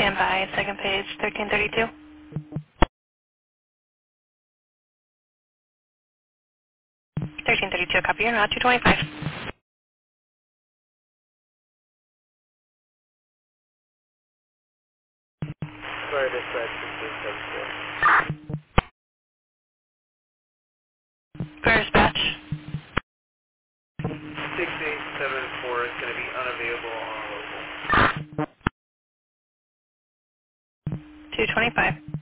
stand by, second page, 1332. 1332, copy your route, 225. Sorry, dispatch, 6874. First batch. 6874 is going to be unavailable on local. 225.